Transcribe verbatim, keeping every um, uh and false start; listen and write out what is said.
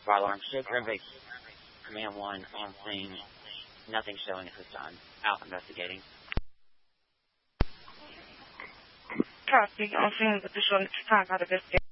Fire alarm. Show Grim Base. Command one on scene. Nothing showing at this time. Out investigating. Copy. On scene with the showing time out of this.